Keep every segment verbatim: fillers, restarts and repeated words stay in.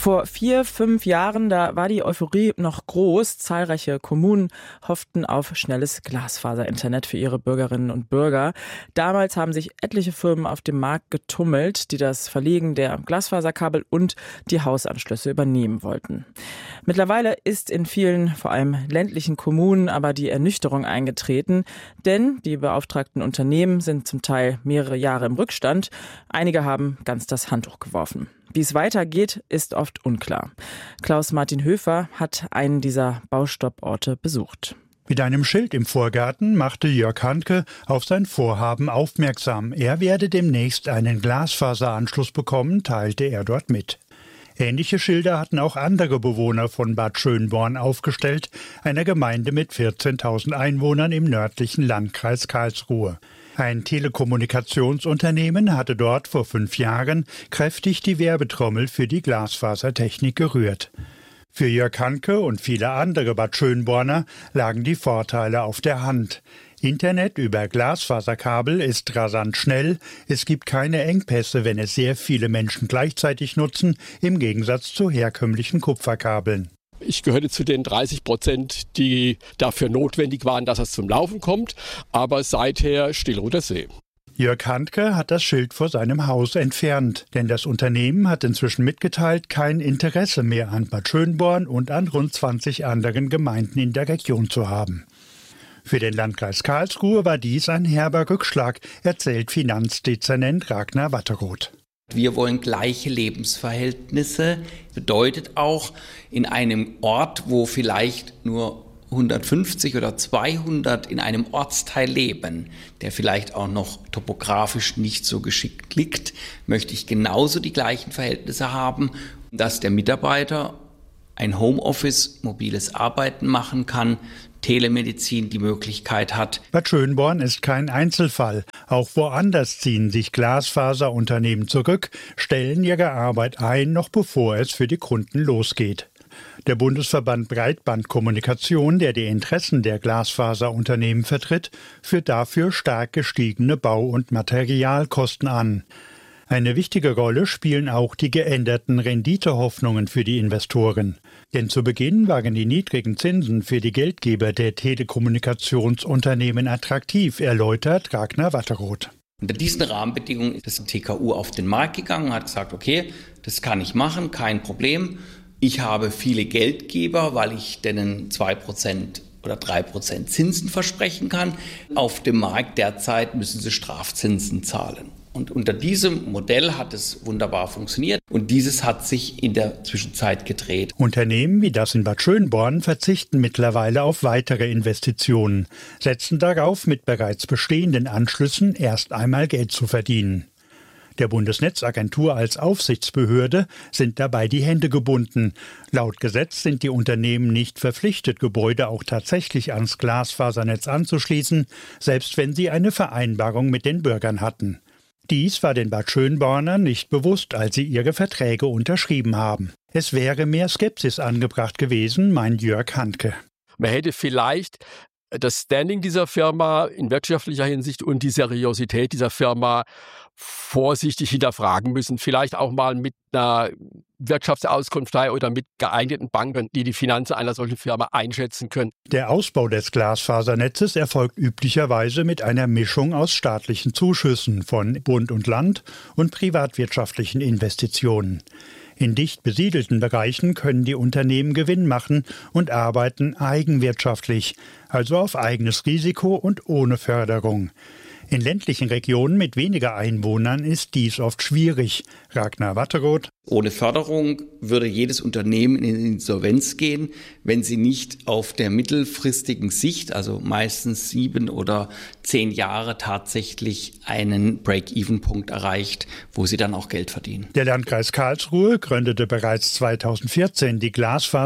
Vor vier, fünf Jahren, da war die Euphorie noch groß. Zahlreiche Kommunen hofften auf schnelles Glasfaser-Internet für ihre Bürgerinnen und Bürger. Damals haben sich etliche Firmen auf dem Markt getummelt, die das Verlegen der Glasfaserkabel und die Hausanschlüsse übernehmen wollten. Mittlerweile ist in vielen, vor allem ländlichen Kommunen, aber die Ernüchterung eingetreten, denn die beauftragten Unternehmen sind zum Teil mehrere Jahre im Rückstand. Einige haben ganz das Handtuch geworfen. Wie es weitergeht, ist oft unklar. Klaus-Martin Höfer hat einen dieser Baustopporte besucht. Mit einem Schild im Vorgarten machte Jörg Handke auf sein Vorhaben aufmerksam. Er werde demnächst einen Glasfaseranschluss bekommen, teilte er dort mit. Ähnliche Schilder hatten auch andere Bewohner von Bad Schönborn aufgestellt, einer Gemeinde mit vierzehntausend Einwohnern im nördlichen Landkreis Karlsruhe. Ein Telekommunikationsunternehmen hatte dort vor fünf Jahren kräftig die Werbetrommel für die Glasfasertechnik gerührt. Für Jörg Handke und viele andere Bad Schönborner lagen die Vorteile auf der Hand. Internet über Glasfaserkabel ist rasant schnell, es gibt keine Engpässe, wenn es sehr viele Menschen gleichzeitig nutzen, im Gegensatz zu herkömmlichen Kupferkabeln. Ich gehörte zu den dreißig Prozent, die dafür notwendig waren, dass es zum Laufen kommt, aber seither still ruht der See. Jörg Handke hat das Schild vor seinem Haus entfernt, denn das Unternehmen hat inzwischen mitgeteilt, kein Interesse mehr an Bad Schönborn und an rund zwanzig anderen Gemeinden in der Region zu haben. Für den Landkreis Karlsruhe war dies ein herber Rückschlag, erzählt Finanzdezernent Ragnar Watteroth. Wir wollen gleiche Lebensverhältnisse, bedeutet auch in einem Ort, wo vielleicht nur hundertfünfzig oder zweihundert in einem Ortsteil leben, der vielleicht auch noch topografisch nicht so geschickt liegt, möchte ich genauso die gleichen Verhältnisse haben, dass der Mitarbeiter ein Homeoffice, mobiles Arbeiten machen kann, Telemedizin die Möglichkeit hat. Bad Schönborn ist kein Einzelfall. Auch woanders ziehen sich Glasfaserunternehmen zurück, stellen ihre Arbeit ein, noch bevor es für die Kunden losgeht. Der Bundesverband Breitbandkommunikation, der die Interessen der Glasfaserunternehmen vertritt, führt dafür stark gestiegene Bau- und Materialkosten an. Eine wichtige Rolle spielen auch die geänderten Renditehoffnungen für die Investoren. Denn zu Beginn waren die niedrigen Zinsen für die Geldgeber der Telekommunikationsunternehmen attraktiv, erläutert Ragnar Watteroth. Unter diesen Rahmenbedingungen ist das T K U auf den Markt gegangen und hat gesagt, okay, das kann ich machen, kein Problem. Ich habe viele Geldgeber, weil ich denen zwei Prozent oder drei Prozent Zinsen versprechen kann. Auf dem Markt derzeit müssen sie Strafzinsen zahlen. Und unter diesem Modell hat es wunderbar funktioniert und dieses hat sich in der Zwischenzeit gedreht. Unternehmen wie das in Bad Schönborn verzichten mittlerweile auf weitere Investitionen, setzen darauf, mit bereits bestehenden Anschlüssen erst einmal Geld zu verdienen. Der Bundesnetzagentur als Aufsichtsbehörde sind dabei die Hände gebunden. Laut Gesetz sind die Unternehmen nicht verpflichtet, Gebäude auch tatsächlich ans Glasfasernetz anzuschließen, selbst wenn sie eine Vereinbarung mit den Bürgern hatten. Dies war den Bad Schönbornern nicht bewusst, als sie ihre Verträge unterschrieben haben. Es wäre mehr Skepsis angebracht gewesen, meint Jörg Handke. Man hätte vielleicht das Standing dieser Firma in wirtschaftlicher Hinsicht und die Seriosität dieser Firma vorsichtig hinterfragen müssen. Vielleicht auch mal mit einer Wirtschaftsauskunftei oder mit geeigneten Banken, die die Finanzen einer solchen Firma einschätzen können. Der Ausbau des Glasfasernetzes erfolgt üblicherweise mit einer Mischung aus staatlichen Zuschüssen von Bund und Land und privatwirtschaftlichen Investitionen. In dicht besiedelten Bereichen können die Unternehmen Gewinn machen und arbeiten eigenwirtschaftlich, also auf eigenes Risiko und ohne Förderung. In ländlichen Regionen mit weniger Einwohnern ist dies oft schwierig. Ragnar Watteroth. Ohne Förderung würde jedes Unternehmen in Insolvenz gehen, wenn sie nicht auf der mittelfristigen Sicht, also meistens sieben oder zehn Jahre, tatsächlich einen Break-Even-Punkt erreicht, wo sie dann auch Geld verdienen. Der Landkreis Karlsruhe gründete bereits zweitausendvierzehn die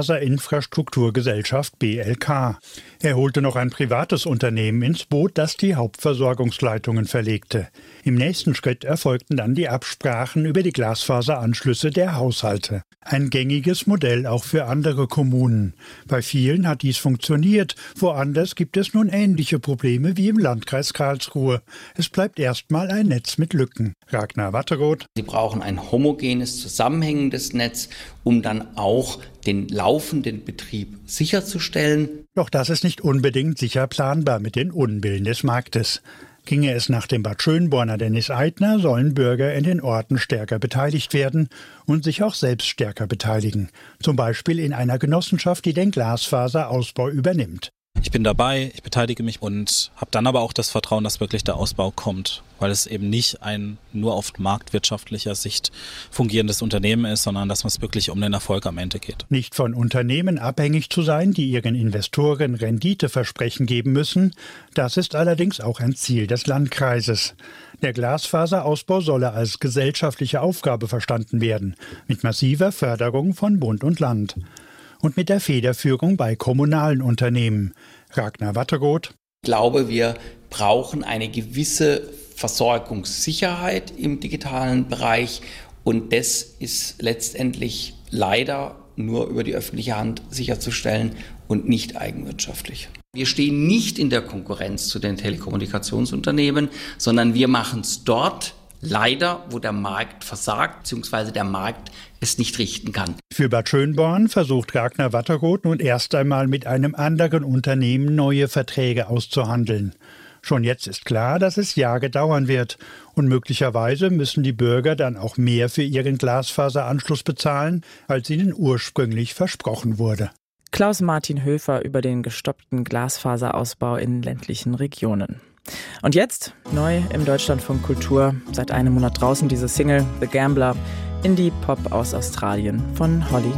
Glasfaserinfrastrukturgesellschaft B L K. Er holte noch ein privates Unternehmen ins Boot, das die Hauptversorgungsleitungen verlegte. Im nächsten Schritt erfolgten dann die Absprachen über die Glasfaseranschlüsse der Haushalte. Ein gängiges Modell auch für andere Kommunen. Bei vielen hat dies funktioniert, woanders gibt es nun ähnliche Probleme wie im Landkreis Karlsruhe. Es bleibt erstmal ein Netz mit Lücken. Ragnar Watteroth. Sie brauchen ein homogenes, zusammenhängendes Netz, um dann auch den laufenden Betrieb sicherzustellen. Doch das ist nicht unbedingt sicher planbar mit den Unbillen des Marktes. Ginge es nach dem Bad Schönborner Dennis Eitner, sollen Bürger in den Orten stärker beteiligt werden und sich auch selbst stärker beteiligen. Zum Beispiel in einer Genossenschaft, die den Glasfaserausbau übernimmt. Ich bin dabei, ich beteilige mich und habe dann aber auch das Vertrauen, dass wirklich der Ausbau kommt, weil es eben nicht ein nur auf marktwirtschaftlicher Sicht fungierendes Unternehmen ist, sondern dass es wirklich um den Erfolg am Ende geht. Nicht von Unternehmen abhängig zu sein, die ihren Investoren Renditeversprechen geben müssen, das ist allerdings auch ein Ziel des Landkreises. Der Glasfaserausbau solle als gesellschaftliche Aufgabe verstanden werden, mit massiver Förderung von Bund und Land. Und mit der Federführung bei kommunalen Unternehmen. Ragnar Watteroth. Ich glaube, wir brauchen eine gewisse Versorgungssicherheit im digitalen Bereich und das ist letztendlich leider nur über die öffentliche Hand sicherzustellen und nicht eigenwirtschaftlich. Wir stehen nicht in der Konkurrenz zu den Telekommunikationsunternehmen, sondern wir machen es dort, leider, wo der Markt versagt, beziehungsweise der Markt es nicht richten kann. Für Bad Schönborn versucht Ragnar Watteroth nun erst einmal mit einem anderen Unternehmen neue Verträge auszuhandeln. Schon jetzt ist klar, dass es Jahre dauern wird. Und möglicherweise müssen die Bürger dann auch mehr für ihren Glasfaseranschluss bezahlen, als ihnen ursprünglich versprochen wurde. Klaus-Martin Höfer über den gestoppten Glasfaserausbau in ländlichen Regionen. Und jetzt, neu im Deutschlandfunk Kultur, seit einem Monat draußen diese Single The Gambler, Indie-Pop aus Australien von Holly